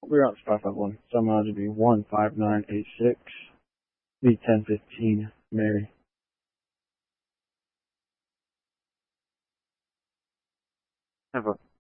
We're out 551. Somehow to be 15986. Be 1015. Mary. Have a